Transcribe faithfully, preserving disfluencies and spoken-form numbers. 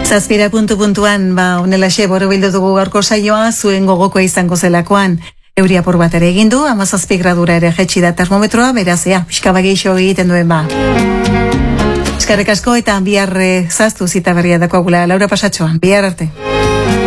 Zazpira puntu puntuan, ba, onelaxe borobildu dugu gaurko saioa, zuen gogokoa izango zelakoan. Euri apur bat ere egin du, hamazazpi gradura ere jetxi da termometroa, berazea, pixka bageixo egiten duen ba. Eskarrik asko eta bihar zaztu zita berria dakoagula, Laura Pasatxoa, bihar arte.